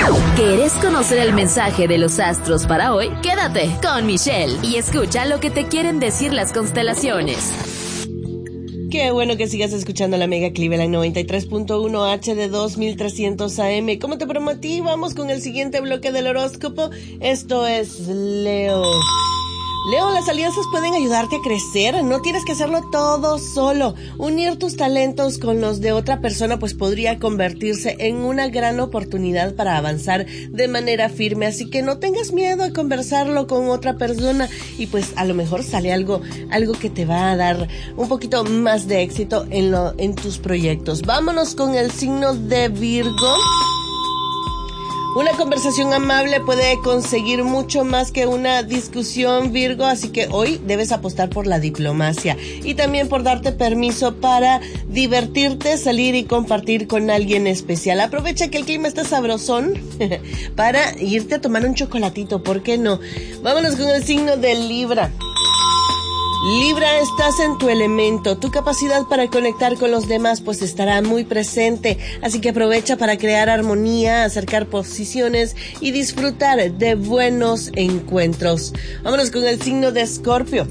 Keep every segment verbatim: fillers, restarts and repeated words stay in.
¿Quieres conocer el mensaje de los astros para hoy? Quédate con Michelle y escucha lo que te quieren decir las constelaciones. Qué bueno que sigas escuchando la Mega Cleveland noventa y tres punto uno H D dos mil trescientos A M. Como te prometí, vamos con el siguiente bloque del horóscopo. Esto es Leo. Leo, las alianzas pueden ayudarte a crecer, no tienes que hacerlo todo solo. Unir tus talentos con los de otra persona pues podría convertirse en una gran oportunidad para avanzar de manera firme, así que no tengas miedo a conversarlo con otra persona y pues a lo mejor sale algo, algo que te va a dar un poquito más de éxito en, lo, en tus proyectos. Vámonos con el signo de Virgo. Una conversación amable puede conseguir mucho más que una discusión, Virgo, así que hoy debes apostar por la diplomacia y también por darte permiso para divertirte, salir y compartir con alguien especial. Aprovecha que el clima está sabrosón para irte a tomar un chocolatito, ¿por qué no? Vámonos con el signo de Libra. Libra, estás en tu elemento, tu capacidad para conectar con los demás pues estará muy presente, así que aprovecha para crear armonía, acercar posiciones y disfrutar de buenos encuentros. Vámonos con el signo de Escorpio.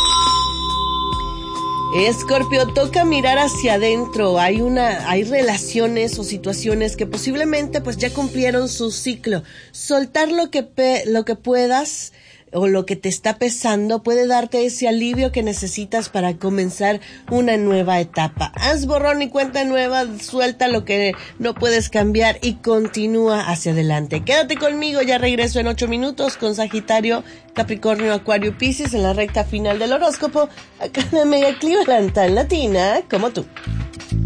Escorpio, toca mirar hacia adentro. Hay una, hay relaciones o situaciones que posiblemente pues ya cumplieron su ciclo. Soltar lo que pe, lo que puedas o lo que te está pesando puede darte ese alivio que necesitas para comenzar una nueva etapa. Haz borrón y cuenta nueva, suelta lo que no puedes cambiar y continúa hacia adelante. Quédate conmigo, ya regreso en ocho minutos con Sagitario, Capricornio, Acuario, Piscis en la recta final del horóscopo, acá en Mega Cleveland, tan latina como tú.